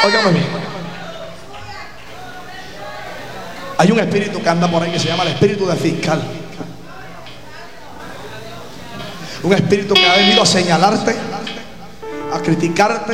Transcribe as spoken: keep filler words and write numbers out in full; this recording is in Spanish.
Óigame bien. Hay un espíritu que anda por ahí que se llama el espíritu de fiscal. Un espíritu que ha venido a señalarte, a criticarte,